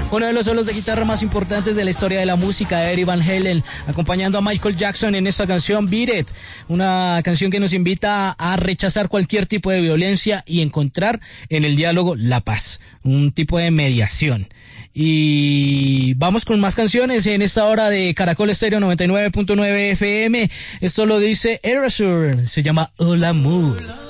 uno de los solos de guitarra más importantes de la historia de la música, Eddie Van Halen, acompañando a Michael Jackson en esta canción Beat It, una canción que nos invita a rechazar cualquier tipo de violencia y encontrar en el diálogo la paz, un tipo de mediación. Y vamos con más canciones en esta hora de Caracol Estéreo 99.9 FM. Esto lo dice Erasure, se llama Hola Mood.